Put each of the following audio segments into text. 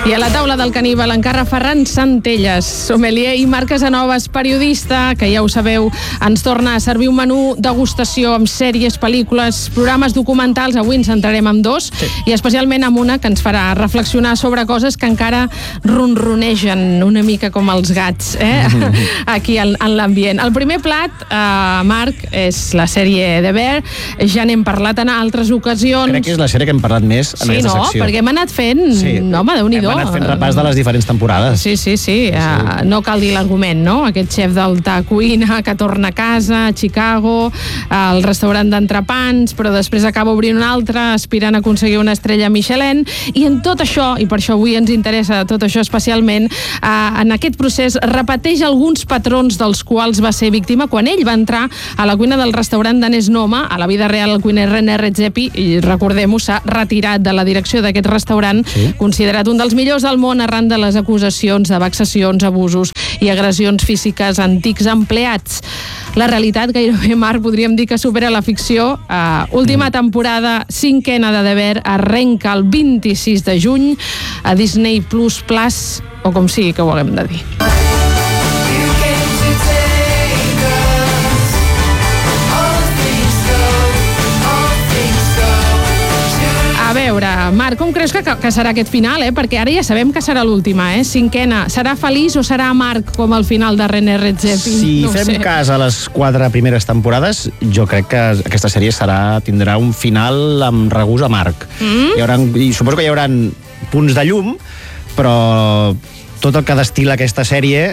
I a la taula del caníbal encara Ferran Centelles, sommelier, i Marc Casanovas, periodista, que ja ho sabeu, ens torna a servir un menú degustació amb sèries, pel·lícules, programes documentals. Avui ens centrarem en dos, i especialment amb una que ens farà reflexionar sobre coses que encara ronronegen una mica com els gats, aquí en l'ambient. El primer plat, Marc, és la sèrie The Bear. Ja n'hem parlat en altres ocasions. Crec que és la sèrie que hem parlat més en aquesta secció. Sí, no? Perquè hem anat fent... Home, Déu-n'hi-do. Hem anat fent repàs de les diferents temporades. Sí. No cal dir l'argument, no? Aquest xef d'alta cuina que torna a casa, a Chicago, al restaurant d'entrepans, però després acaba obrint un altre, aspirant a aconseguir una estrella Michelin, i en tot això, i per això avui ens interessa tot això especialment, en aquest procés repeteix alguns patrons dels quals va ser víctima quan ell va entrar a la cuina del restaurant danès Noma. A la vida real el cuiner René Redzepi, i recordem-ho, s'ha retirat de la direcció d'aquest restaurant, considerat un dels millors del món arran de les acusacions de vexacions, abusos i agressions físiques a antics empleats. La realitat, gairebé, Marc, podríem dir que supera la ficció. Última temporada, 5ª de The Bear, arrenca el 26 de juny a Disney Plus, o com sigui que ho haguem de dir. A veure, Marc, com creus que serà aquest final? Perquè ara ja sabem que serà l'última, 5ª. Serà feliç o serà amarg com el final de René Redzepi? Si fem cas a les 4 primeres temporades, jo crec que aquesta sèrie tindrà un final amb regust amarg. I suposo que hi haurà punts de llum, però tot el que destila aquesta sèrie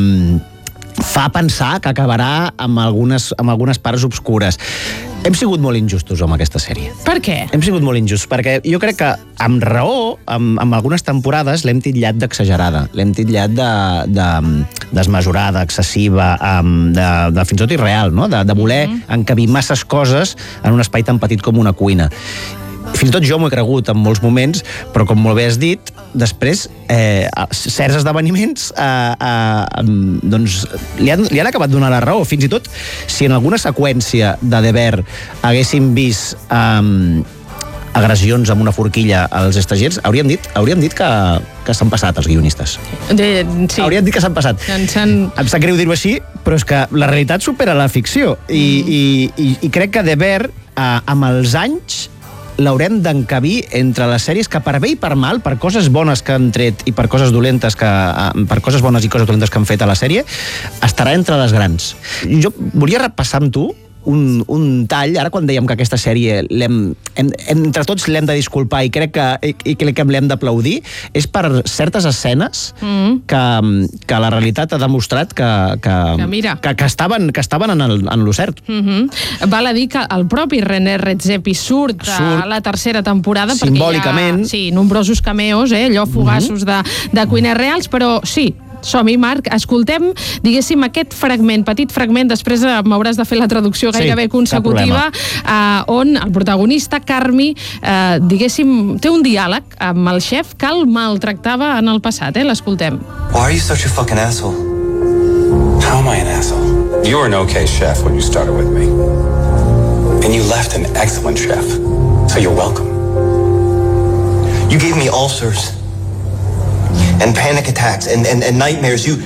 fa pensar que acabarà amb algunes parts obscures. Hem sigut molt injustos amb aquesta sèrie. Per què? Hem sigut molt injustos, perquè jo crec que amb raó, amb algunes temporades, l'hem titllat d'exagerada, l'hem titllat desmesurada, excessiva, de fins i tot irreal, no? De voler encabir masses coses en un espai tan petit com una cuina. Fins i tot jo m'ho he cregut en molts moments, però com molt bé has dit, després certs esdeveniments doncs li han acabat donant la raó. Fins i tot si en alguna seqüència de The Bear haguéssim vist agressions amb una forquilla als stagiers, hauríem dit que s'han passat els guionistes. Sí. Hauríem dit que s'han passat. Em sap greu dir-ho així, però és que la realitat supera la ficció. I crec que The Bear, amb els anys, l'haurem d'encabir entre les sèries que per bé i per mal, per coses bones que han tret i per coses dolentes per coses bones i coses dolentes que han fet a la sèrie, estarà entre les grans. Jo volia repassar amb tu un tall, ara quan dèiem que aquesta sèrie entre tots l'hem de disculpar i crec que l'hem d'aplaudir, és per certes escenes que la realitat ha demostrat que estaven en lo cert. Val a dir que el propi René Redzepi surt a la tercera temporada, simbòlicament, perquè hi ha nombrosos cameos, allò fugassos de cuiners reals, però sí. Som-hi, Marc. Escoltem, diguéssim, aquest fragment, petit fragment, després m'hauràs de fer la traducció gairebé consecutiva, on el protagonista, Carmi, diguéssim, té un diàleg amb el xef que el maltractava en el passat. L'escoltem. Why are you such a fucking asshole? How am I an asshole? You were an okay chef when you started with me. And you left an excellent chef. So you're welcome. You gave me ulcers. And panic attacks and nightmares. You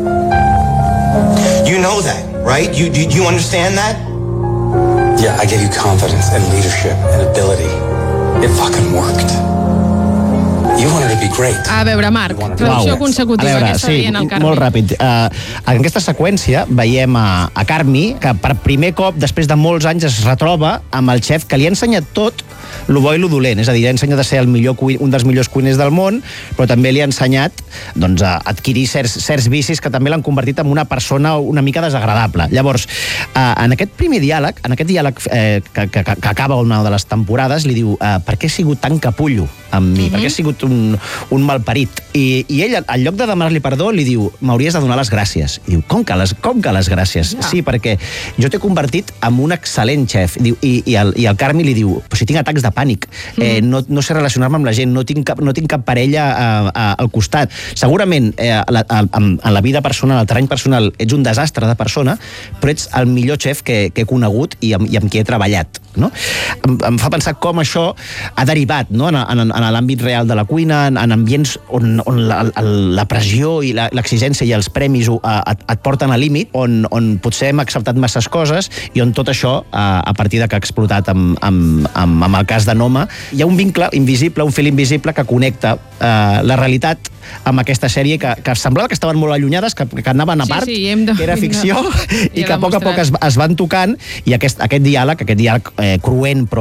know that, right? Do you understand that? Yeah, I gave you confidence and leadership and ability. It fucking worked. You wanted to be great. A veure, Marc, traducció consecutiva. A veure, molt ràpid. En aquesta seqüència veiem a Carmi, que per primer cop, després de molts anys, es retroba amb el xef que li ha ensenyat tot lo bo i lo dolent, és a dir, li ha ensenyat a ser un dels millors cuiners del món, però també li ha ensenyat a adquirir certs vicis que també l'han convertit en una persona una mica desagradable. Llavors, en aquest primer diàleg, que acaba una de les temporades, li diu, per què he sigut tan capullo amb mi? Per què he sigut un malparit? I ell, en lloc de demanar-li perdó, li diu, m'hauries de donar les gràcies. I diu, com que les gràcies? Sí, perquè jo t'he convertit en un excel·lent xef. I el Carmi li diu, però si tinc atacs de pànic, no sé relacionar-me amb la gent, no tinc cap parella al costat. Segurament, en la vida personal, al terreny personal, ets un desastre de persona, però ets el millor xef que he conegut i amb qui he treballat. No? Em fa pensar com això ha derivat, no? en l'àmbit real de la cuina, en ambients on la pressió i l'exigència i els premis et porten al límit, on potser hem acceptat masses coses i on tot això, a partir de que ha explotat amb el cas de Noma, hi ha un vincle invisible, un fil invisible que connecta la realitat amb aquesta sèrie que semblava que estaven molt allunyades, que anaven a part, que era ficció, i que a poc es van tocant, i aquest diàleg cruent però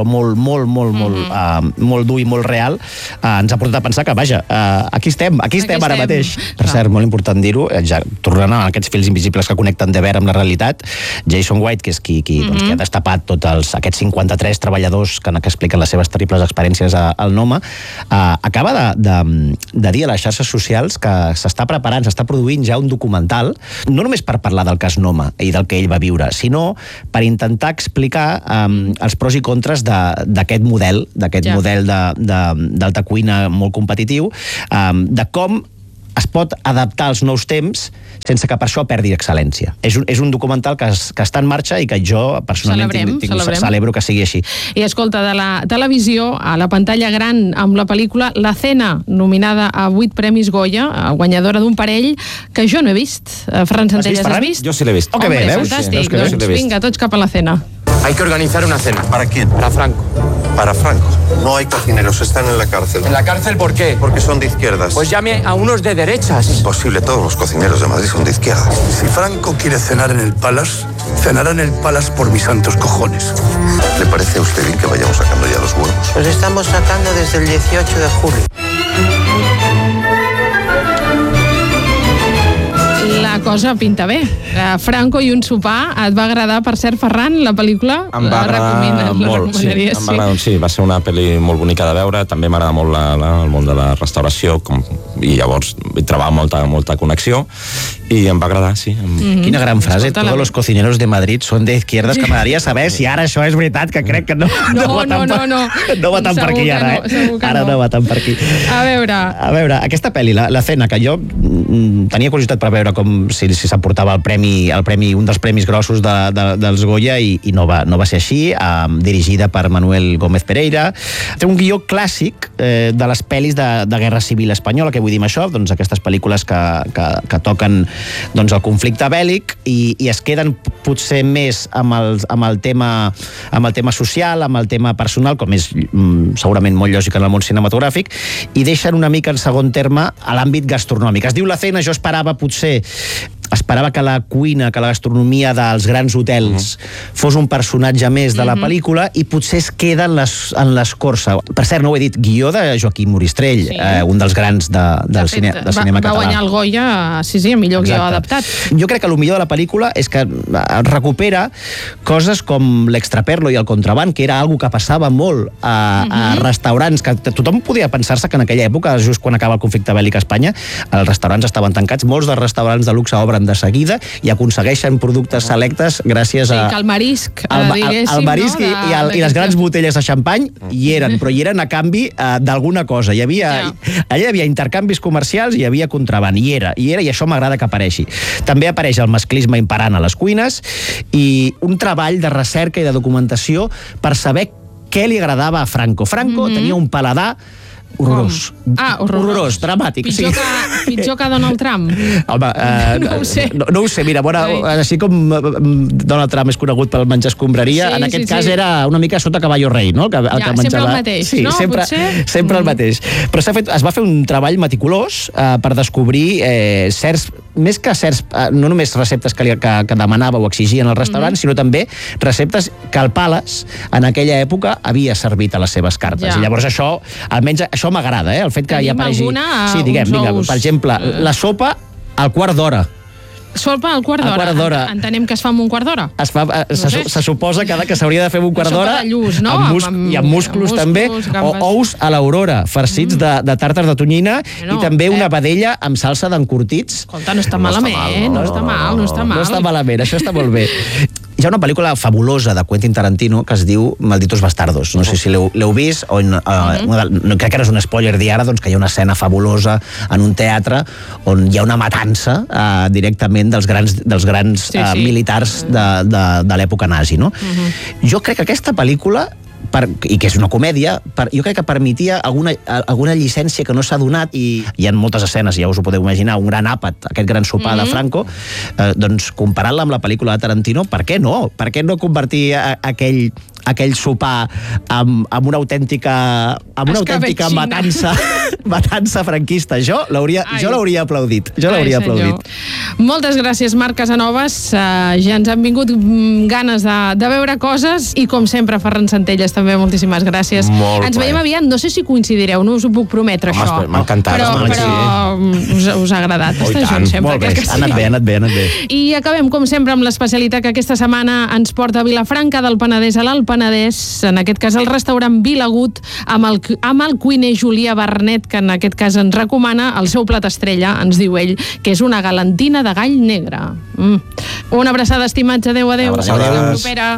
molt dur i molt real, ens ha portat a pensar que, vaja, aquí estem ara mateix. Per cert, molt important dir-ho, ja tornant a aquests fils invisibles que connecten de veure amb la realitat, Jason White, que és qui ha destapat tots aquests 53 treballadors que expliquen les seves terribles experiències al Noma, acaba de dir a les xarxes socials que s'està preparant, s'està produint ja un documental, no només per parlar del cas Noma i del que ell va viure, sinó per intentar explicar els pros i contres d'aquest model d'alta cuina molt competitiu, de com es pot adaptar als nous temps sense que per això perdi excel·lència. És un documental que està en marxa i que jo personalment celebro que sigui així. I escolta, de la televisió a la pantalla gran amb la pel·lícula La Cena, nominada a 8 Premis Goya, guanyadora d'un parell que jo no he vist. Ferran Centelles, has vist? Jo sí l'he vist. Home, fantàstic. Doncs vinga, tots cap a La Cena. Hay que organizar una cena. ¿Para quién? Para Franco. Para Franco. No hay cocineros, están en la cárcel. ¿En la cárcel por qué? Porque son de izquierdas. Pues llame a unos de derechas. Imposible, todos los cocineros de Madrid son de izquierdas. Si Franco quiere cenar en el Palace, cenará en el Palace por mis santos cojones. ¿Le parece a usted bien que vayamos sacando ya los huevos? Los estamos sacando desde el 18 de julio. La cosa pinta bé. Franco i un sopar. Et va agradar, per cert, Ferran, la pel·lícula? Em va agradar molt, sí. Sí, va ser una pel·li molt bonica de veure. També m'agrada molt el món de la restauració i llavors hi trobava molta connexió i em va agradar, sí. Quina gran frase. Todos los cocineros de Madrid son de izquierdas, que m'agradaria saber si ara això és veritat, que crec que no va tant per aquí ara, Ara no va tant per aquí. A veure, aquesta pel·li, La Cena, que jo tenia curiositat per veure com si s'aportava el premi, un dels premis grossos dels Goya, i no va ser així, dirigida per Manuel Gómez Pereira. Té un guió clàssic de les pel·lis de Guerra Civil Espanyola. Què vull dir amb això? Doncs aquestes pel·lícules que toquen el conflicte bèl·lic i es queden potser més amb el tema social, amb el tema personal, com és segurament molt lògic en el món cinematogràfic, i deixen una mica en segon terme a l'àmbit gastronòmic. Es diu La Cena, jo esperava que la cuina, que la gastronomia dels grans hotels fos un personatge més de la pel·lícula, i potser es queda en l'escorça. Per cert, no ho he dit, guió de Joaquim Moristrell, un dels grans del cinema català. Va guanyar el Goya, sí, millor guió adaptat. Jo crec que el millor de la pel·lícula és que recupera coses com l'extraperlo i el contraband, que era algo que passava molt a restaurants, que tothom podia pensar-se que en aquella època, just quan acaba el conflicte bèl·lic a Espanya, els restaurants estaven tancats, molts dels restaurants de luxe obren de seguida i aconsegueixen productes selectes gràcies a... Sí, que el marisc, el marisc i les grans botelles de xampany hi eren, però hi eren a canvi d'alguna cosa. Allà hi havia intercanvis comercials i hi havia contraband, i això m'agrada que apareixi. També apareix el masclisme imperant a les cuines i un treball de recerca i de documentació per saber què li agradava a Franco. Franco tenia un paladar horrorós. Horrorós, dramàtic. Pitjor que Donald Trump? Home, no ho sé, mira, així com Donald Trump és conegut pel menjar escombraria, en aquest cas era una mica sota caballo rei, no? Sempre el mateix, no? Sempre el mateix. Però es va fer un treball meticulós per descobrir més que certs, no només receptes que demanava o exigien al restaurant, sinó també receptes que el Palace en aquella època havia servit a les seves cartes. I llavors això, almenys això m'agrada, el fet que hi apareixi... Tenim alguna? Sí, diguem, per exemple, la sopa al quart d'hora. Sopa al quart d'hora. Entenem que es fa en un quart d'hora. Se suposa que s'hauria de fer un quart d'hora. Sopa de lluç, no? I amb músculs també. O ous a l'aurora, farcits de tàrtar de tonyina i també una vedella amb salsa d'encurtits. Escolta, no està malament, no està mal. No està malament, això està molt bé. Hi ha una pel·lícula fabulosa de Quentin Tarantino que es diu Malditos Bastardos. No sé si l'heu vist, crec que no és un spoiler dir ara, doncs que hi ha una escena fabulosa en un teatre on hi ha una matança directament dels grans militars de l'època nazi, no? Jo crec que aquesta pel·lícula, i que és una comèdia, jo crec que permetia alguna llicència que no s'ha donat, i hi ha moltes escenes, ja us ho podeu imaginar, un gran àpat, aquest gran sopar de Franco, doncs comparant-la amb la pel·lícula de Tarantino, per què no? Per què no convertir aquell sopar amb una autèntica matança franquista? Jo l'hauria aplaudit. Moltes gràcies, Marc Casanovas. Ja ens han vingut ganes de veure coses i, com sempre, Ferran Centelles, també moltíssimes gràcies. Ens veiem aviat, no sé si coincidireu, no us ho puc prometre, això. M'ha encantat. Però us ha agradat estar junts sempre. Molt bé, ha anat bé. I acabem, com sempre, amb l'especialitat que aquesta setmana ens porta a Vilafranca del Penedès, a l'Alt Penedès, en aquest cas el restaurant Vilagut, amb el cuiner Julià Barnet, que en aquest cas ens recomana el seu plat estrella, ens diu ell, que és una galantina de gall negre. Una abraçada, estimats. Adéu. Fins la propera.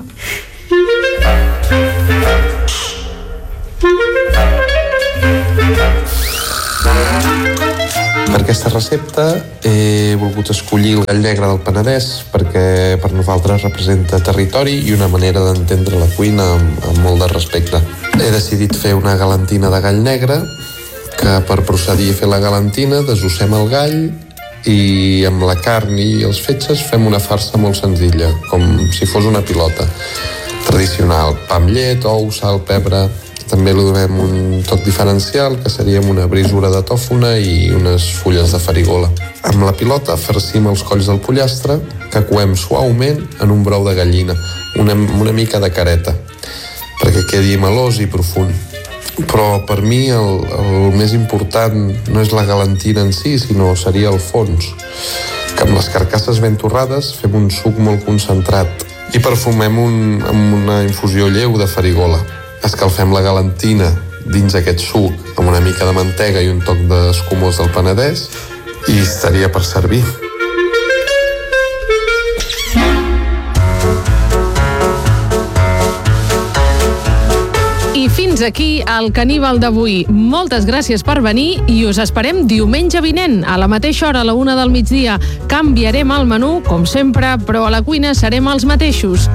Per aquesta recepta he volgut escollir el gall negre del Penedès perquè per nosaltres representa territori i una manera d'entendre la cuina amb molt de respecte. He decidit fer una galantina de gall negre, que per procedir a fer la galantina desossem el gall i amb la carn i els fetges fem una farsa molt senzilla, com si fos una pilota tradicional: pa amb llet, ou, sal, pebre. També li donem un toc diferencial, que seria amb una brisura de tòfona i unes fulles de farigola. Amb la pilota farcim els colls del pollastre, que coem suaument en un brou de gallina, una mica de careta, perquè quedi melós i profund. Però per mi el més important no és la galantina en si, sinó seria el fons, que amb les carcasses ben torrades fem un suc molt concentrat i perfumem amb una infusió lleu de farigola. Escalfem la galantina dins aquest suc amb una mica de mantega i un toc d'escumós del Penedès i estaria per servir. I fins aquí el Caníbal d'avui. Moltes gràcies per venir i us esperem diumenge vinent, a la mateixa hora, a la 1 del migdia. Canviarem el menú, com sempre, però a la cuina serem els mateixos.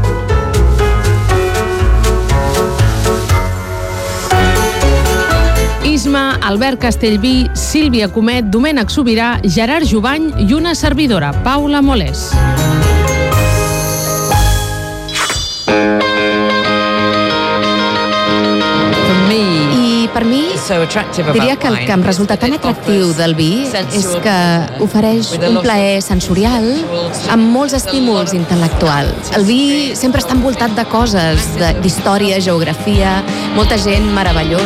Isma, Albert Castellví, Sílvia Comet, Domènec Sobirà, Gerard Jubany i una servidora, Paula Molés. Per mi, diria que el que em resulta tan atractiu del vi és que ofereix un plaer sensorial amb molts estímuls intel·lectuals. El vi sempre està envoltat de coses, d'història, geografia, molta gent meravellosa.